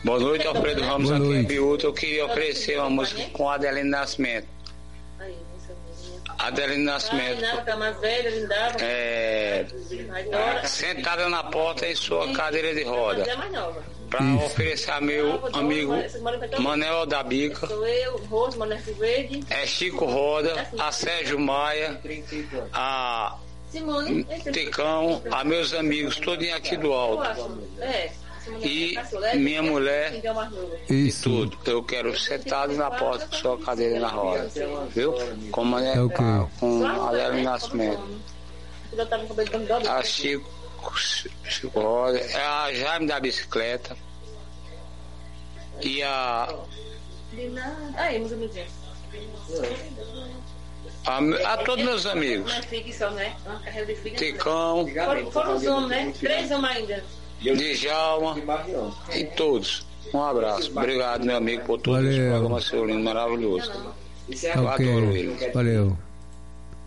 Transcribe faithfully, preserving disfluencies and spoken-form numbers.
Boa noite, Alfredo Ramos, Boa aqui noite. em Biúta. Eu queria oferecer uma música com a Adeline Nascimento. Adeline Nascimento. É, sentada na porta em sua cadeira de roda. Para oferecer a meu amigo Manel da Bica, é Chico Roda, a Sérgio Maia, a Tecão, a meus amigos, todinho aqui do alto. E minha mulher e tudo. Eu quero sentado na porta com sua cadeira na roda. Viu? Como é, É o quê? com a Adeline Nascimento. A Chico, Chico Roda, é a Jaime da bicicleta. E a. A, a todos meus amigos. Ticão. Foram os homens, né? Três homens ainda. Djalma e todos. Um abraço. Obrigado, meu amigo, por todo esse programa seu lindo, maravilhoso. Eu Ok. adoro ele. Valeu.